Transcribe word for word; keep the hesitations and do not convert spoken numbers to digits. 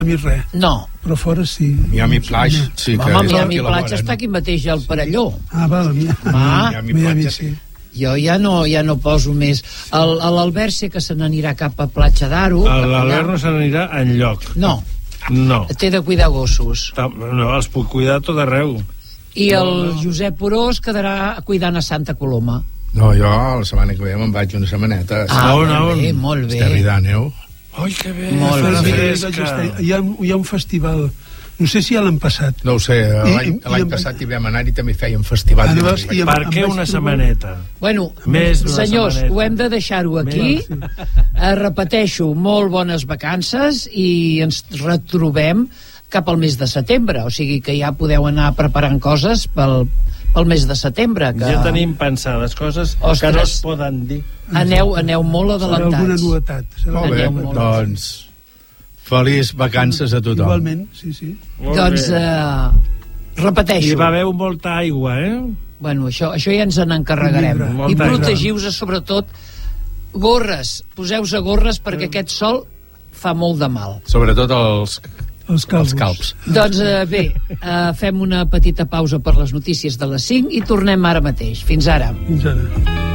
Miami res. No. Però fora sí. Miami Plage, sí que Home, és Miami aquí a la Platja vora, està no? aquí mateix al Perelló. Ah, val, Miami. Ah, Miami Miami, Platja, sí. jo ja no, ja no poso més. El- a l'Albert sé que se n'anirà cap a Platja d'Aro. L'Albert no se n'anirà enlloc. No, No. té de cuidar gossos. Tam- No, els puc cuidar a tot arreu. I el Josep Orós quedarà cuidant a Santa Coloma. No, jo la setmana que ve me'n vaig una setmaneta. Ah, on, molt on? bé, molt bé. Terri d'Àneu. Ai, que bé. Molt Farà bé. fresca. Hi ha, hi ha un festival, no sé si ja l'han passat. No ho sé, I- l'any i- l'any i- passat hi vam anar i també feien festival. Ah, llavors, i- Per em què vaig una trobar- setmaneta? Bueno, Més d'una senyors, setmaneta. ho hem de deixar-ho aquí. Eh, repeteixo, molt bones vacances i ens retrobem cap al mes de setembre, o sigui que ja podeu anar preparant coses pel, pel mes de setembre. Que Ja tenim pensades coses Ostres. que no es poden dir. Aneu, aneu molt Serà alguna adelantats. novetat. Serà Molt bé, Aneu molt. doncs feliç vacances a tothom. Igualment, sí, sí. Molt Doncs, bé. eh, repeteixo. I beveu molta aigua, eh? Bueno, això, això ja ens n'encarregarem. Llibre. I Molta protegiu-vos, sobretot, gorres. Poseu-se gorres perquè aquest sol fa molt de mal. Sobretot els, Els calvos. els calps. Doncs eh, bé, eh, fem una petita pausa per les notícies de les cinc i tornem ara mateix. Fins ara. Fins ara.